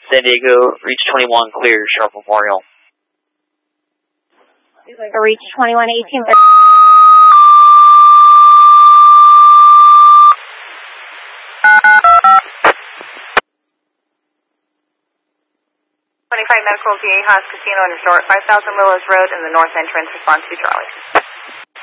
San Diego, Reach 21, clear, Sharp Memorial. Reach 21, 18. 25 Medical VA Haas Casino and Resort, 5000 Willows Road in the north entrance, response to Charlie.